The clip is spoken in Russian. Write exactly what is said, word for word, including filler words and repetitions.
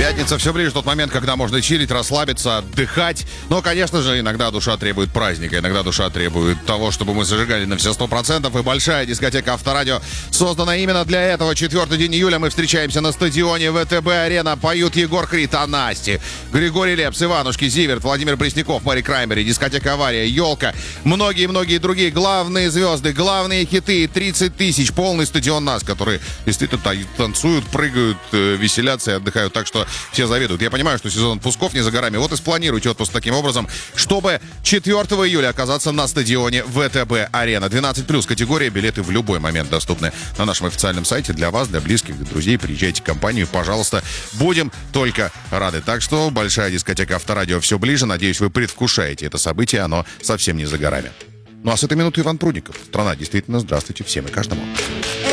Пятница все ближе, тот момент, когда можно чилить, расслабиться, отдыхать. Но, конечно же, иногда душа требует праздника, иногда душа требует того, чтобы мы зажигали на все сто процентов. И большая дискотека Авторадио создана именно для этого. Четвертый день июля мы встречаемся на стадионе ВТБ-арена. Поют Егор Крид, Анасти, Григорий Лепс, Иванушки, Зиверт, Владимир Пресняков, Мэри Краймери, дискотека Авария, Елка, многие-многие другие главные звезды, главные хиты. тридцать тысяч, полный стадион нас, которые действительно танцуют, прыгают, веселятся и отдыхают. Так что все завидуют. Я понимаю, что сезон отпусков не за горами. Вот и спланируйте отпуск таким образом, чтобы четвертого июля оказаться на стадионе ВТБ-арена. двенадцать плюс категория, билеты в любой момент доступны на нашем официальном сайте для вас, для близких, для друзей. Приезжайте в компанию, пожалуйста. Будем только рады. Так что большая дискотека Авторадио все ближе. Надеюсь, вы предвкушаете это событие. Оно совсем не за горами. Ну а с этой минуты Иван Прудников. Страна, действительно, здравствуйте всем и каждому.